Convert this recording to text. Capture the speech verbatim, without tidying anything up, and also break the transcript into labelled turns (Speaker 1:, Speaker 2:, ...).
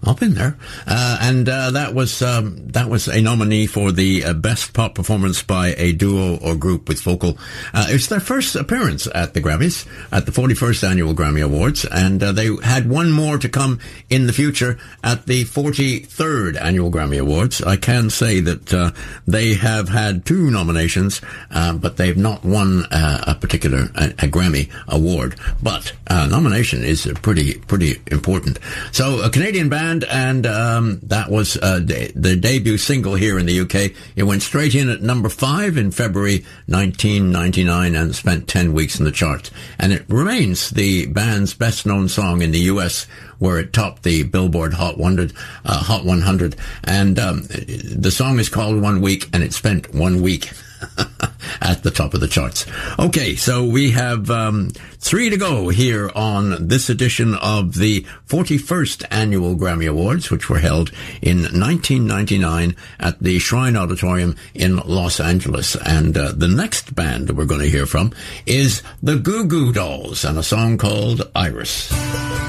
Speaker 1: I've been there. Uh, and uh, that was um, that was a nominee for the uh, Best Pop Performance by a Duo or Group with Vocal. Uh, it was their first appearance at the Grammys, at the forty-first Annual Grammy Awards, and uh, they had one more to come in the future at the forty-third Annual Grammy Awards. I can say that uh, they have had two nominations, uh, but they've not won uh, a particular a, a Grammy award. But uh, nomination is pretty pretty important. So a Canadian band, and um, that was uh, de- the debut single here in the U K. It went straight in at number five in February nineteen ninety-nine and spent ten weeks in the charts. And it remains the band's best-known song in the U S, where it topped the Billboard Hot one hundred. Uh, Hot one hundred. And um, the song is called One Week, and it spent one week at the top of the charts. Okay, so we have um, three to go here on this edition of the forty-first Annual Grammy Awards, which were held in nineteen ninety-nine at the Shrine Auditorium in Los Angeles. And uh, the next band that we're going to hear from is the Goo Goo Dolls, and a song called Iris.